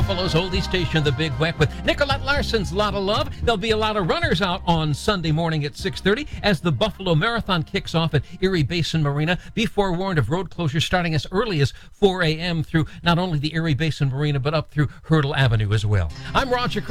Buffalo's oldie station, The Big Weck, with Nicolette Larson's Lot of Love. There'll be a lot of runners out on Sunday morning at 6:30 as the Buffalo Marathon kicks off at Erie Basin Marina. Be forewarned of road closures starting as early as 4 a.m. through not only the Erie Basin Marina, but up through Hurdle Avenue as well. I'm Roger